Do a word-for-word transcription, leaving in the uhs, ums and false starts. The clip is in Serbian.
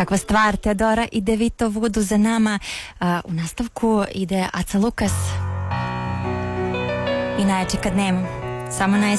Kakva stvar, Teodora i Devito Vudu za nama. A, u nastavku ide Aca Lukas i najjači kad nemam. Samo najjači